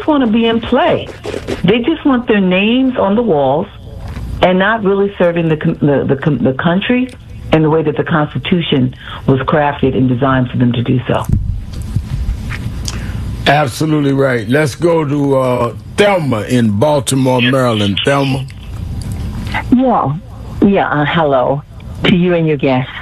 want to be in play. They just want their names on the walls and not really serving the country in the way that the Constitution was crafted and designed for them to do so. Absolutely right. Let's go to Thelma in Baltimore, Maryland. Thelma. Yeah. Hello to you and your guests.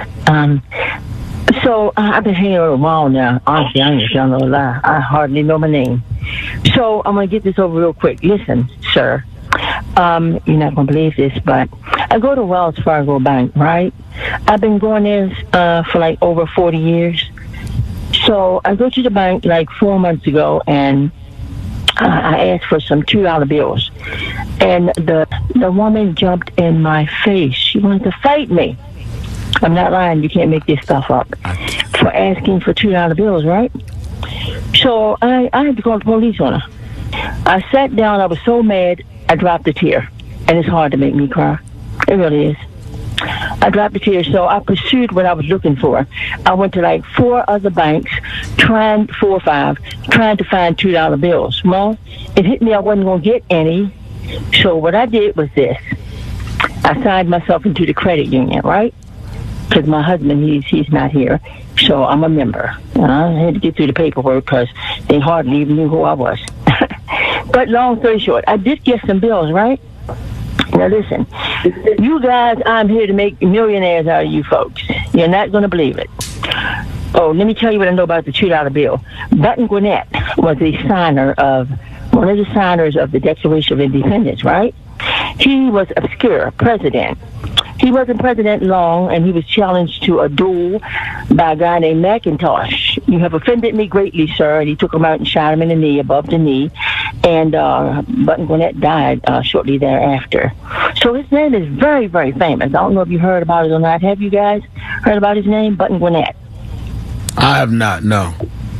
So I've been hanging around a while now. Honestly, I'm just telling no lie. I hardly know my name. So I'm going to get this over real quick. Listen, sir. You're not going to believe this, but I go to Wells Fargo Bank, right? I've been going there for like over 40 years. So I go to the bank like 4 months ago, and I asked for some $2 bills. And the woman jumped in my face. She wanted to fight me. I'm not lying. You can't make this stuff up. For asking for $2 bills, right? So I had to call the police on her. I sat down. I was so mad, I dropped a tear. And it's hard to make me cry. It really is. I dropped a tear, so I pursued what I was looking for. I went to like 4 other banks, 4 or 5, trying to find $2 bills. Well, it hit me I wasn't going to get any. So what I did was this. I signed myself into the credit union, right? Because my husband, he's not here, so I'm a member. I had to get through the paperwork because they hardly even knew who I was. But long story short, I did get some bills, right? Now listen, you guys, I'm here to make millionaires out of you folks. You're not going to believe it. Oh, let me tell you what I know about the $2 bill. Button Gwinnett was one of the signers of the Declaration of Independence, right? He was obscure president. He wasn't president long, and he was challenged to a duel by a guy named McIntosh. You have offended me greatly, sir. And he took him out and shot him in the knee, above the knee. And Button Gwinnett died shortly thereafter. So his name is very, very famous. I don't know if you heard about it or not. Have you guys heard about his name, Button Gwinnett? I have not, no.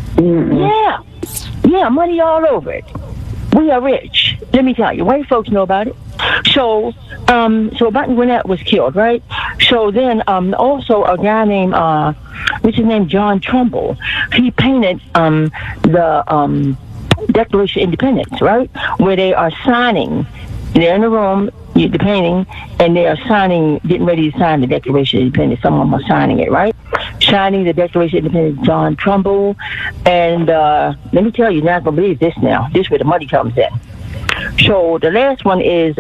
Yeah, money all over it. We are rich. Let me tell you, white folks know about it. So Button Gwinnett was killed, right? So then, also a guy named, what's his name, John Trumbull. He painted the Declaration of Independence, right? Where they are signing. They're in the room, the painting, and they are getting ready to sign the Declaration of Independence. Someone was signing it, right? Signing the Declaration of Independence, John Trumbull. And let me tell you, you're not going to believe this now. This is where the money comes in. So the last one is,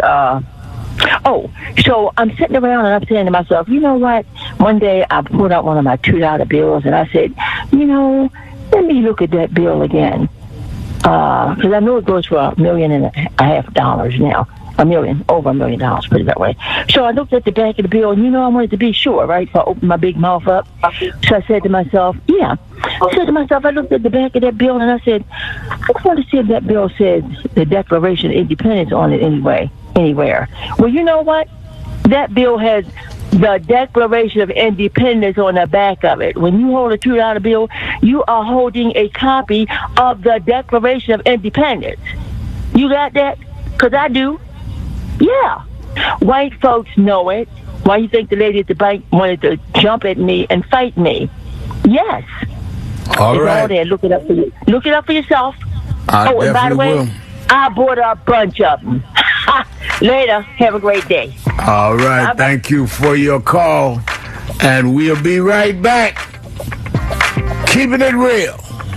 so I'm sitting around and I'm saying to myself, you know what? One day I pulled out one of my $2 bills and I said, let me look at that bill again. Because I know it goes for $1.5 million now. Over $1 million, put it that way. So I looked at the back of the bill, and I wanted to be sure, right? So I opened my big mouth up. So I said to myself, I looked at the back of that bill, and I said, I want to see if that bill says the Declaration of Independence on it anywhere. Well, you know what? That bill has the Declaration of Independence on the back of it. When you hold a $2 bill, you are holding a copy of the Declaration of Independence. You got that? Because I do. Yeah. White folks know it. Why you think the lady at the bank wanted to jump at me and fight me? Yes. All it's right. All there. Look it up for you. Look it up for yourself. And by the way, will. I bought a bunch of them. Later. Have a great day. All right. Bye-bye. Thank you for your call. And we'll be right back. Keeping it real.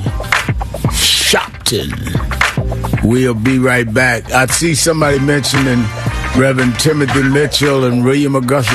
Shopton. We'll be right back. I see somebody mentioning Reverend Timothy Mitchell and William Augusta